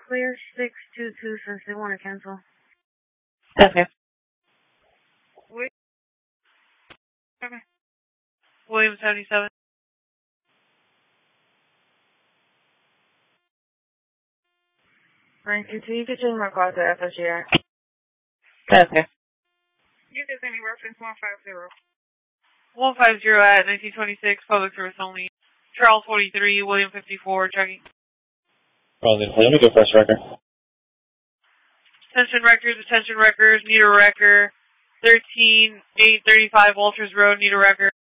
Clear 622 since they want to cancel. Okay. William 77. Frank, can you get your call to FSGR? Okay. You can send me reference 150. 150 at 1926, public service only. Charles 43, William 54, checking. Let me go press record. Attention records, need a record. 13835 Walters Road, need a record.